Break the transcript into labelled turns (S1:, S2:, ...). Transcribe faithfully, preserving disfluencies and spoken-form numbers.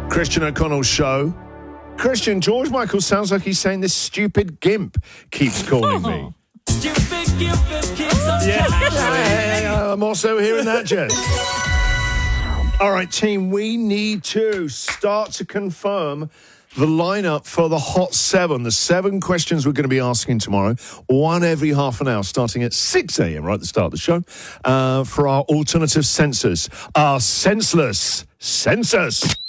S1: Christian O'Connell's show. Christian, George Michael sounds like he's saying this stupid gimp keeps calling me.
S2: Stupid gimp keeps on
S1: Yeah, yeah, I'm also hearing that, Jess. All right, team, we need to start to confirm the lineup for the Hot Seven. The seven questions we're going to be asking tomorrow, one every half an hour, starting at six a.m. right at the start of the show, uh, for our alternative censors, our senseless censors.